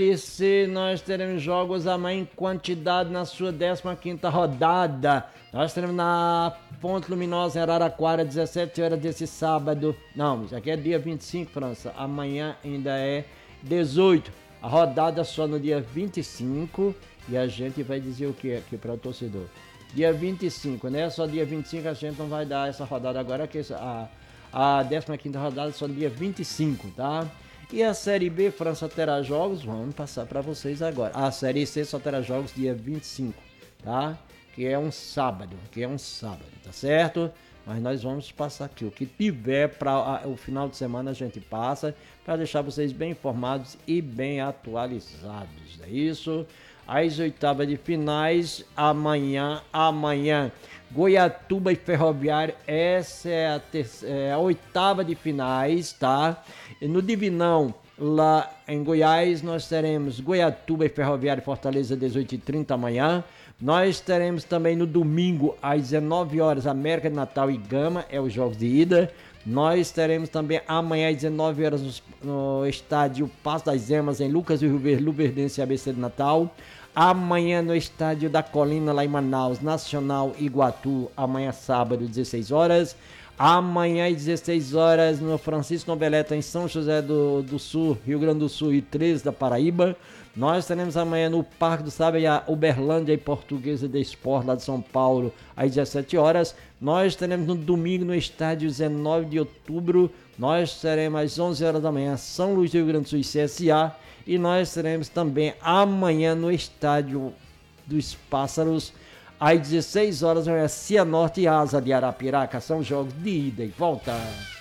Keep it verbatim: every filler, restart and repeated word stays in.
E se nós teremos jogos amanhã em quantidade na sua décima quinta rodada. Nós teremos na Ponte Luminosa em Araraquara, dezessete horas desse sábado. Não, isso aqui é dia vinte e cinco, França. Amanhã ainda é dezoito. A rodada só no dia vinte e cinco. E a gente vai dizer o que aqui para o torcedor. Dia vinte e cinco, né? Só dia vinte e cinco a gente não vai dar essa rodada agora, que a, a décima quinta rodada só dia vinte e cinco, tá? E a Série B, França terá jogos, vamos passar para vocês agora. A Série C só terá jogos dia vinte e cinco, tá? Que é um sábado, que é um sábado, tá certo? Mas nós vamos passar aqui. O que tiver para o final de semana a gente passa, para deixar vocês bem informados e bem atualizados, é isso? As oitavas de finais, amanhã, amanhã, Goiatuba e Ferroviário, essa é a, terceira, é a oitava de finais, tá? E no Divinão, lá em Goiás, nós teremos Goiatuba e Ferroviário Fortaleza, dezoito e trinta amanhã. Nós teremos também no domingo, às dezenove horas, América de Natal e Gama, é os jogos de ida. Nós teremos também amanhã às dezenove horas no, no estádio Passo das Emas, em Lucas do Rio Verde, Luverdense e A B C de Natal. Amanhã no estádio da Colina, lá em Manaus, Nacional Iguatu, amanhã sábado, dezesseis horas. Amanhã às dezesseis horas no Francisco Noveleta, em São José do, do Sul, Rio Grande do Sul e treze da Paraíba. Nós teremos amanhã no Parque do Sábio, a Uberlândia e Portuguesa de Esporte, lá de São Paulo, às dezessete horas. Nós teremos no domingo no estádio dezenove de outubro. Nós teremos às onze horas da manhã São Luís do Rio Grande do Sul e C S A. E nós teremos também amanhã no estádio dos Pássaros, às dezesseis horas, Cianorte e Asa de Arapiraca. São jogos de ida e volta.